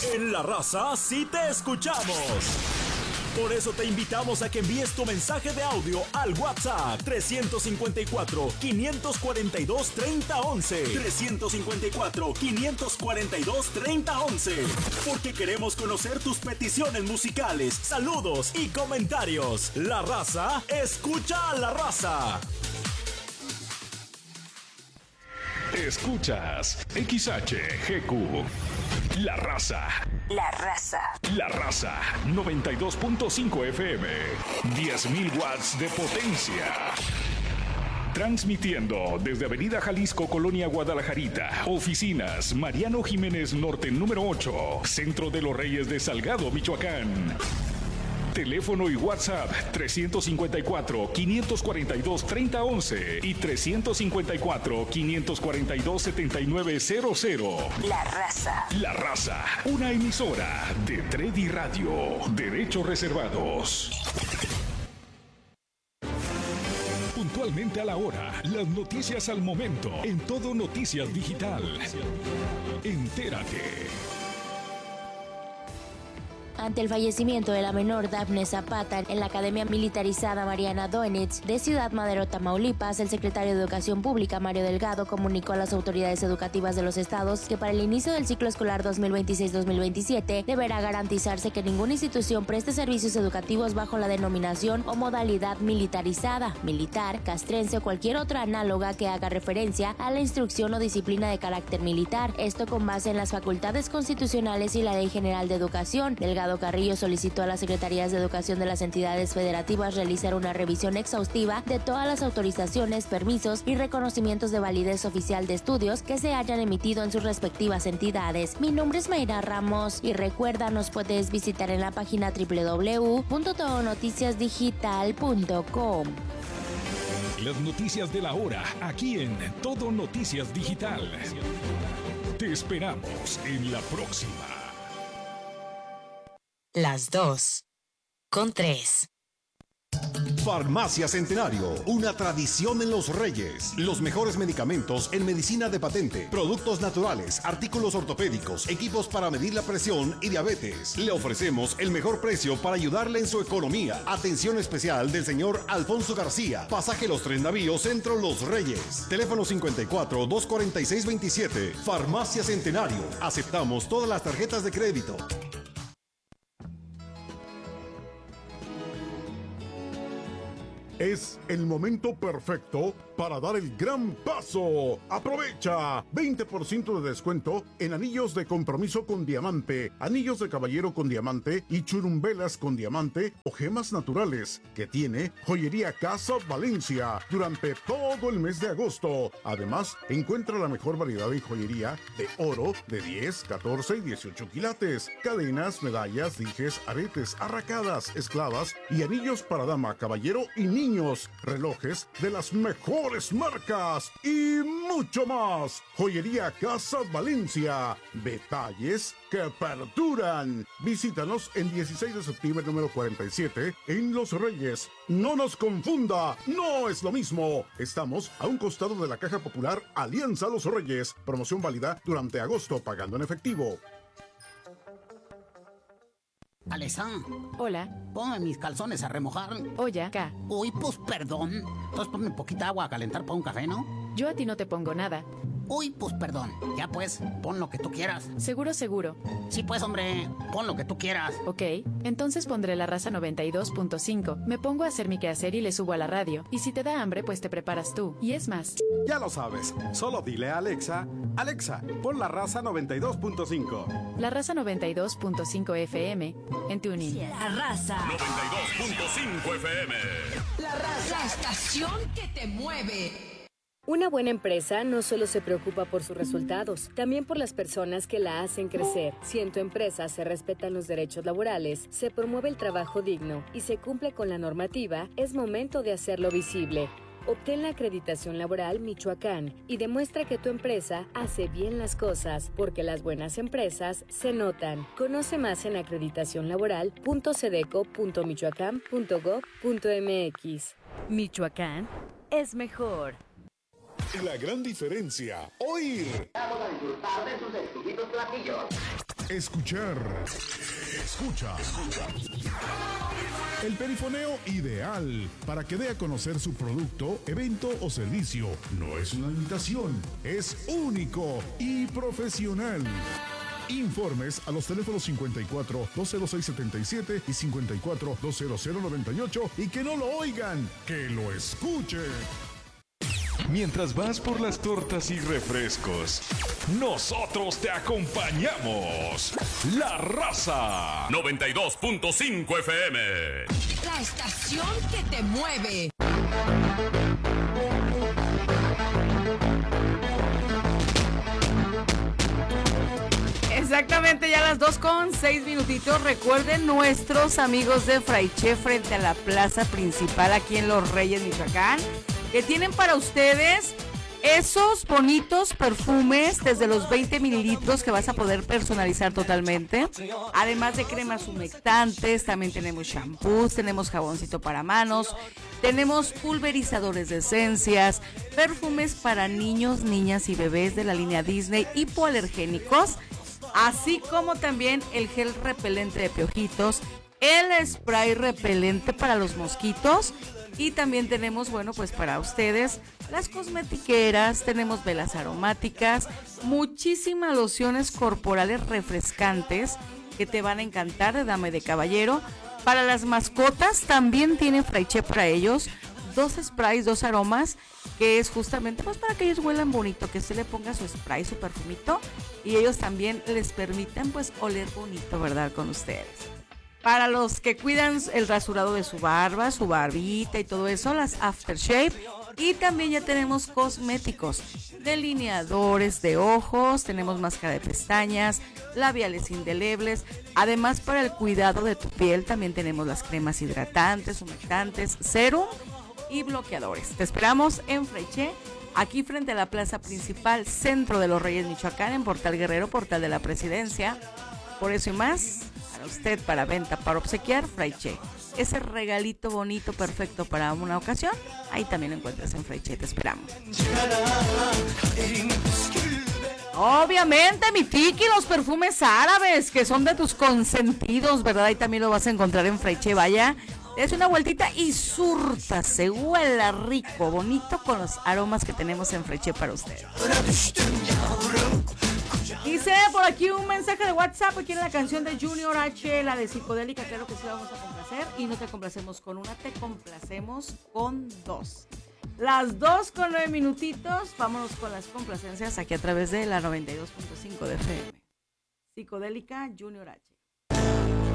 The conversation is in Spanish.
En La Raza sí te escuchamos. Por eso te invitamos a que envíes tu mensaje de audio al WhatsApp 354-542-3011. 354-542-3011. Porque queremos conocer tus peticiones musicales, saludos y comentarios. La Raza, escucha a La Raza. Escuchas XHGQ. La Raza. La Raza. La Raza 92.5 FM. 10.000 watts de potencia. Transmitiendo desde Avenida Jalisco, Colonia Guadalajarita. Oficinas Mariano Jiménez Norte número 8. Centro de los Reyes de Salgado, Michoacán. Teléfono y WhatsApp 354-542-3011 y 354-542-7900. La Raza. La Raza, una emisora de Tredi Radio. Derechos reservados. Puntualmente a la hora, las noticias al momento, en Todo Noticias Digital. Entérate. Ante el fallecimiento de la menor Dafne Zapata en la Academia Militarizada Mariana Doenitz de Ciudad Madero, Tamaulipas, el secretario de Educación Pública, Mario Delgado, comunicó a las autoridades educativas de los estados que para el inicio del ciclo escolar 2026-2027 deberá garantizarse que ninguna institución preste servicios educativos bajo la denominación o modalidad militarizada, militar, castrense o cualquier otra análoga que haga referencia a la instrucción o disciplina de carácter militar. Esto con base en las facultades constitucionales y la Ley General de Educación. Delgado Carrillo solicitó a las secretarías de educación de las entidades federativas realizar una revisión exhaustiva de todas las autorizaciones, permisos y reconocimientos de validez oficial de estudios que se hayan emitido en sus respectivas entidades. Mi nombre es Mayra Ramos y recuerda, nos puedes visitar en la página www.todonoticiasdigital.com. Las noticias de la hora, aquí en Todo Noticias Digital. Te esperamos en la próxima. Las 2:03. Farmacia Centenario, una tradición en Los Reyes. Los mejores medicamentos en medicina de patente, productos naturales, artículos ortopédicos, equipos para medir la presión y diabetes. Le ofrecemos el mejor precio para ayudarle en su economía. Atención especial del señor Alfonso García. Pasaje Los Tres Navíos, Centro Los Reyes. Teléfono 54-246-27. Farmacia Centenario. Aceptamos todas las tarjetas de crédito. Es el momento perfecto para dar el gran paso. ¡Aprovecha! 20% de descuento en anillos de compromiso con diamante, anillos de caballero con diamante y churumbelas con diamante o gemas naturales que tiene Joyería Casa Valencia durante todo el mes de agosto. Además, encuentra la mejor variedad en joyería de oro de 10, 14 y 18 quilates, cadenas, medallas, dijes, aretes, arracadas, esclavas y anillos para dama, caballero y niño. Relojes de las mejores marcas y mucho más. Joyería Casa Valencia. Detalles que perduran. Visítanos en 16 de septiembre número 47 en Los Reyes. No nos confunda, no es lo mismo. Estamos a un costado de la Caja Popular Alianza Los Reyes. Promoción válida durante agosto pagando en efectivo. Alexa. Hola. Ponme mis calzones a remojar. Oye, acá. Uy, pues perdón. Entonces ponme poquita agua a calentar para un café, ¿no? Yo a ti no te pongo nada. Uy, pues perdón. Ya pues, pon lo que tú quieras. Seguro, seguro. Sí, pues, hombre, pon lo que tú quieras. Ok, entonces pondré La Raza 92.5. Me pongo a hacer mi quehacer y le subo a la radio. Y si te da hambre, pues te preparas tú. Y es más. Ya lo sabes. Solo dile a Alexa, Alexa, pon La Raza 92.5. La Raza 92.5 FM en TuneIn. La Raza 92.5 FM. La Raza, la estación que te mueve. Una buena empresa no solo se preocupa por sus resultados, también por las personas que la hacen crecer. Si en tu empresa se respetan los derechos laborales, se promueve el trabajo digno y se cumple con la normativa, es momento de hacerlo visible. Obtén la acreditación laboral Michoacán y demuestra que tu empresa hace bien las cosas, porque las buenas empresas se notan. Conoce más en acreditacionlaboral.sedeco.michoacán.gov.mx. Michoacán es mejor. La gran diferencia, oír. Vamos a disfrutar de sus exquisitos platillos. escuchar. Escucha. El perifoneo ideal para que dé a conocer su producto, evento o servicio. No es una imitación, es único y profesional. Informes a los teléfonos 54 206 77 y 54 200 98 y que no lo oigan, que lo escuchen. Mientras vas por las tortas y refrescos, nosotros te acompañamos. La Raza 92.5 FM. La estación que te mueve. Exactamente, ya las 2:06. Recuerden nuestros amigos de Fraiche frente a la plaza principal aquí en Los Reyes, Michoacán, que tienen para ustedes esos bonitos perfumes desde los 20 mililitros que vas a poder personalizar totalmente. Además de cremas humectantes, también tenemos shampoos, tenemos jaboncito para manos, tenemos pulverizadores de esencias, perfumes para niños, niñas y bebés de la línea Disney, hipoalergénicos, así como también el gel repelente de piojitos, el spray repelente para los mosquitos. Y también tenemos, bueno, pues para ustedes las cosmetiqueras, tenemos velas aromáticas, muchísimas lociones corporales refrescantes que te van a encantar de dama y de caballero. Para las mascotas también tienen Fraiche para ellos, 2 sprays, 2 aromas, que es justamente pues para que ellos huelan bonito, que se le ponga su spray, su perfumito, y ellos también les permitan pues oler bonito, ¿verdad? Con ustedes. Para los que cuidan el rasurado de su barba, su barbita y todo eso, las aftershave. Y también ya tenemos cosméticos, delineadores de ojos, tenemos máscara de pestañas, labiales indelebles. Además, para el cuidado de tu piel también tenemos las cremas hidratantes, humectantes, serum y bloqueadores. Te esperamos en Fraiche, aquí frente a la plaza principal, centro de Los Reyes, Michoacán, en Portal Guerrero, Portal de la Presidencia. Por eso y más, para usted, para venta, para obsequiar, Fraiche. Ese regalito bonito, perfecto para una ocasión, ahí también lo encuentras en Fraiche. Te esperamos. Obviamente, mi Tiki, los perfumes árabes, que son de tus consentidos, ¿verdad? Ahí también lo vas a encontrar en Fraiche. Vaya, es una vueltita y súrtase, huela rico, bonito con los aromas que tenemos en Fraiche para ustedes. Dice por aquí un mensaje de WhatsApp, quiere la canción de Junior H, la de Psicodélica. Claro que sí la vamos a complacer, y no te complacemos con una, te complacemos con 2. Las 2:09. Vámonos con las complacencias aquí a través de la 92.5 de FM. Psicodélica, Junior H.